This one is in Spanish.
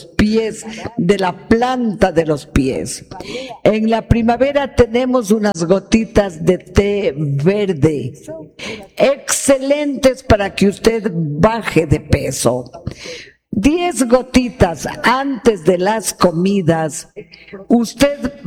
pies, de la planta de los pies. En la primavera tenemos unas gotitas de té verde, excelentes para que usted baje de peso. 10 gotitas antes de las comidas, usted